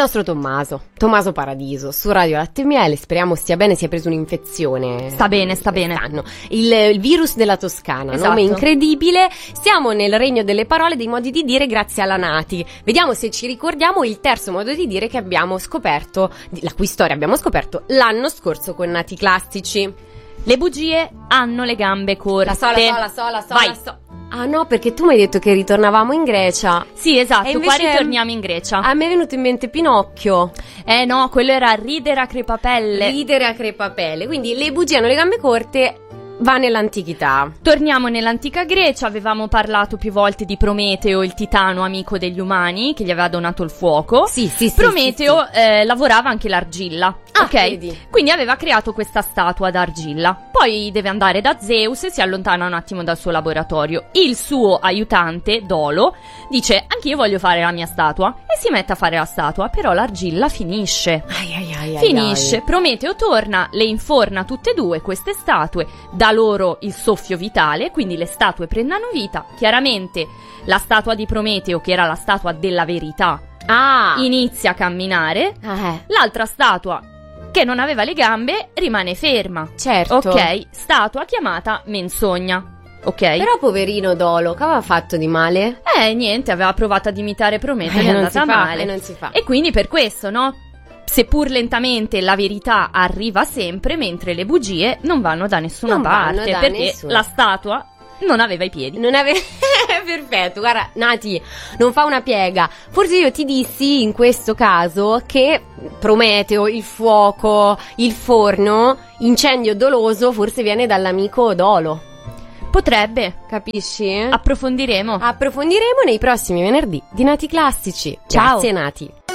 nostro Tommaso Paradiso, su Radio Latte e Miele. Speriamo stia bene, si è preso un'infezione. Sta bene. Il virus della Toscana, esatto. Nome incredibile. Siamo nel regno delle parole, dei modi di dire grazie alla Nati. Vediamo se ci ricordiamo il terzo modo di dire che abbiamo scoperto, la cui storia abbiamo scoperto l'anno scorso con Nati Classici. Le bugie hanno le gambe corte. La so. Vai. Ah no, perché tu mi hai detto che ritornavamo in Grecia. Sì, esatto, E qua invece ritorniamo in Grecia. A me è venuto in mente Pinocchio. No, quello era ridere a crepapelle. Ridere a crepapelle. Quindi le bugie hanno le gambe corte, va nell'antichità. Torniamo nell'antica Grecia, avevamo parlato più volte di Prometeo, il titano amico degli umani, che gli aveva donato il fuoco. Sì. Prometeo lavorava anche l'argilla, ok? Vedi. Quindi aveva creato questa statua d'argilla. Poi deve andare da Zeus e si allontana un attimo dal suo laboratorio. Il suo aiutante, Dolo, dice: anch'io voglio fare la mia statua. E si mette a fare la statua, però l'argilla finisce. Finisce. Prometeo torna, le inforna tutte e due queste statue, dà loro il soffio vitale, quindi le statue prendono vita. Chiaramente la statua di Prometeo, che era la statua della verità, inizia a camminare. L'altra statua, che non aveva le gambe, rimane ferma. Certo. Ok, statua chiamata Menzogna. Ok. Però poverino Dolo, che aveva fatto di male? Niente, aveva provato ad imitare Prometeo e è andata male. Non si fa. E quindi per questo, no? Seppur lentamente, la verità arriva sempre, mentre le bugie non vanno da nessuna parte, perché la statua non aveva i piedi. Perfetto, guarda, Nati, non fa una piega. Forse io ti dissi in questo caso che Prometeo, il fuoco, il forno, incendio doloso, forse viene dall'amico Dolo. Potrebbe. Capisci? Approfondiremo nei prossimi venerdì di Nati Classici. Ciao. Grazie Nati.